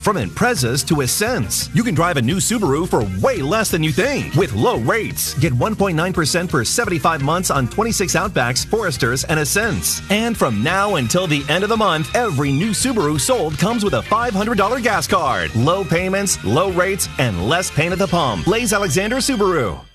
From Imprezas to Ascents, you can drive a new Subaru for way less than you think with low rates. Get 1.9% for 75 months on 26 Outbacks, Foresters, and Ascents. And from now until the end of the month, every new Subaru sold comes with a $500 gas card. Low payments, low rates, and less pain at the pump. Blaze Alexander Subaru.